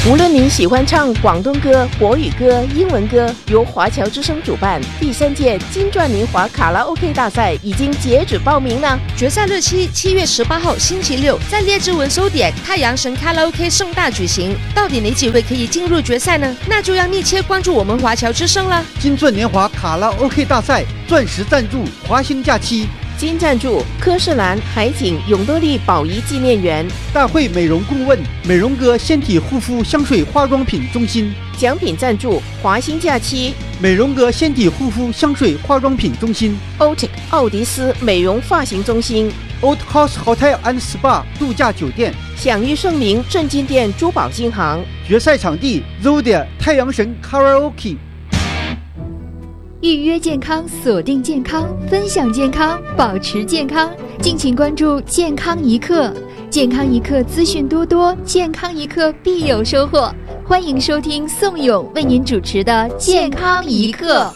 无论您喜欢唱广东歌、国语歌、英文歌，由华侨之声主办第3届金钻年华卡拉 OK 大赛已经截止报名了。 决赛日期7月18号星期六，在列治文收点太阳神卡拉 OK 盛大举行。到底哪几位可以进入决赛呢？那就要密切关注我们华侨之声了。 金钻年华卡拉 OK 大赛钻石赞助华兴假期， 金赞助科士兰海景永乐利宝仪纪念园， 大会美容顾问美容哥纤体护肤香水化妆品中心， 奖品赞助华兴假期美容哥纤体护肤香水化妆品中心， Otic 奥迪斯美容发型中心， Old House Hotel and Spa 度假酒店， 享誉盛名正金店珠宝金行。 决赛场地 Zodiac 太阳神卡拉 OK。 预约健康，锁定健康，分享健康，保持健康。敬请关注健康一刻，健康一刻资讯多多，健康一刻必有收获。欢迎收听宋勇为您主持的健康一刻。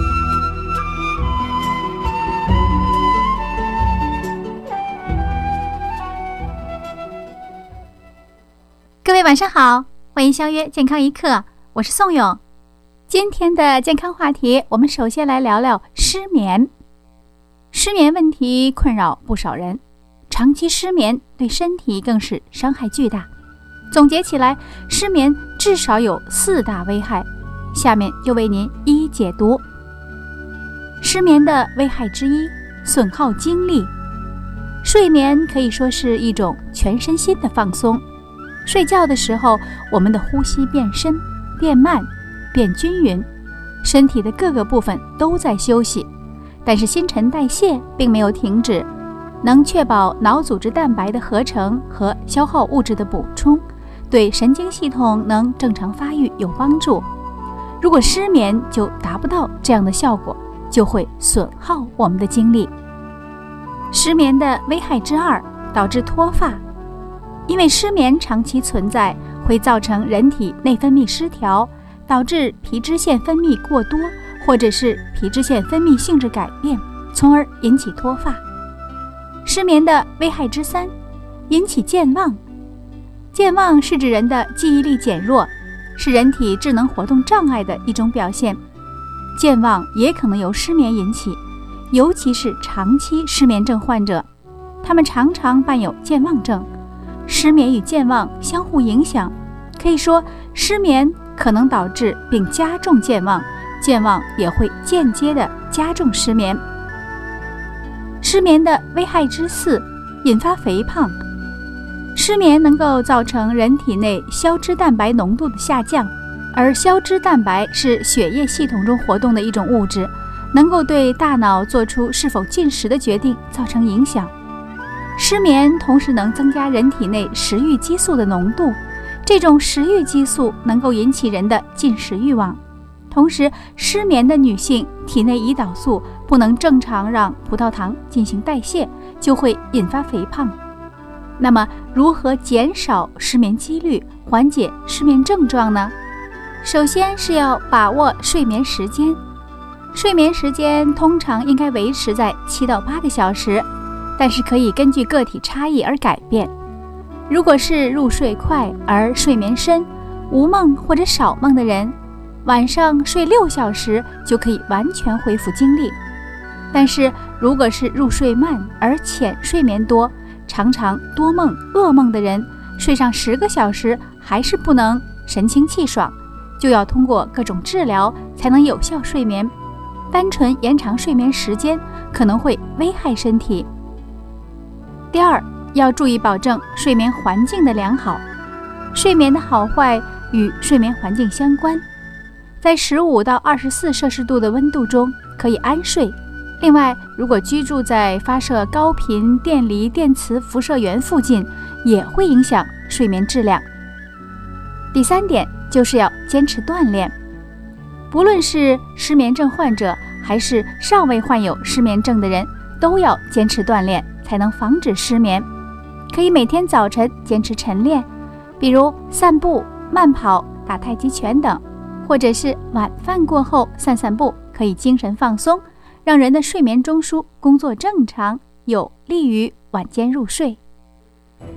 各位晚上好，欢迎相约健康一刻，我是宋勇。今天的健康话题，我们首先来聊聊失眠。失眠问题困扰不少人，长期失眠对身体更是伤害巨大。总结起来，失眠至少有4大危害，下面就为您一一解读。失眠的危害之一，损耗精力。睡眠可以说是一种全身心的放松。睡觉的时候，我们的呼吸变深、变慢、变均匀，身体的各个部分都在休息，但是新陈代谢并没有停止，能确保脑组织蛋白的合成和消耗物质的补充，对神经系统能正常发育有帮助。如果失眠就达不到这样的效果，就会损耗我们的精力。失眠的危害之二，导致脱发。因为失眠长期存在，会造成人体内分泌失调，导致皮脂腺分泌过多，或者是皮脂腺分泌性质改变，从而引起脱发。失眠的危害之三，引起健忘。健忘是指人的记忆力减弱，是人体智能活动障碍的一种表现。健忘也可能由失眠引起，尤其是长期失眠症患者，他们常常伴有健忘症。失眠与健忘相互影响，可以说失眠可能导致并加重健忘，健忘也会间接的加重失眠。失眠的危害之四，引发肥胖。失眠能够造成人体内消脂蛋白浓度的下降，而消脂蛋白是血液系统中活动的一种物质，能够对大脑做出是否进食的决定造成影响。失眠同时能增加人体内食欲激素的浓度，这种食欲激素能够引起人的进食欲望。同时，失眠的女性体内胰岛素不能正常让葡萄糖进行代谢，就会引发肥胖。那么，如何减少失眠几率，缓解失眠症状呢？首先是要把握睡眠时间。睡眠时间通常应该维持在7到8个小时，但是可以根据个体差异而改变。如果是入睡快而睡眠深、无梦或者少梦的人，晚上睡6小时就可以完全恢复精力。但是如果是入睡慢而浅睡眠多、常常多梦、噩梦的人，睡上10个小时还是不能神清气爽，就要通过各种治疗才能有效睡眠。单纯延长睡眠时间可能会危害身体。第二，要注意保证睡眠环境的良好。睡眠的好坏与睡眠环境相关，在15到24摄氏度的温度中可以安睡。另外，如果居住在发射高频电离电磁辐射源附近，也会影响睡眠质量。第三点就是要坚持锻炼。不论是失眠症患者还是尚未患有失眠症的人，都要坚持锻炼，才能防止失眠。可以每天早晨坚持晨练，比如散步、慢跑、打太极拳等，或者是晚饭过后散散步，可以精神放松，让人的睡眠中枢工作正常，有利于晚间入睡。